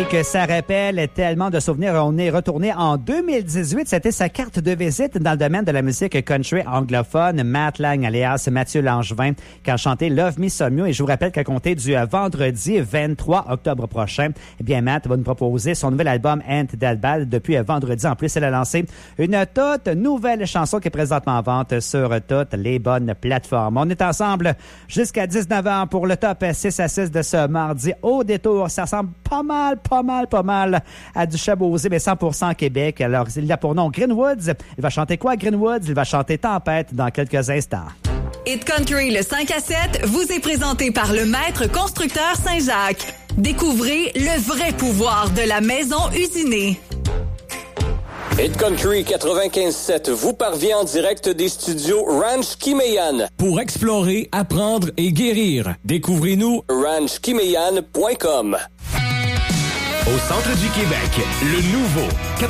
Que ça rappelle tellement de souvenirs. On est retourné en 2018. C'était sa carte de visite dans le domaine de la musique country anglophone. Matt Lang, alias Mathieu Langevin, qui a chanté Love Me Some You. Et je vous rappelle qu'à compter du vendredi 23 octobre prochain, eh bien, Matt va nous proposer son nouvel album Ant That Bad. Depuis vendredi, en plus, elle a lancé une toute nouvelle chanson qui est présentement en vente sur toutes les bonnes plateformes. On est ensemble jusqu'à 19h pour le top 6 à 6 de ce mardi au détour. Ça ressemble pas mal à du Chabosé, mais 100% Québec. Alors, il a pour nom Greenwoods. Il va chanter quoi, Greenwoods? Il va chanter Tempête dans quelques instants. Hit Country, le 5 à 7, vous est présenté par le Maître Constructeur Saint-Jacques. Découvrez le vrai pouvoir de la maison usinée. Hit Country 95.7 vous parvient en direct des studios Ranch Kimeyan. Pour explorer, apprendre et guérir, découvrez-nous ranchkimeyan.com. Au centre du Québec, le nouveau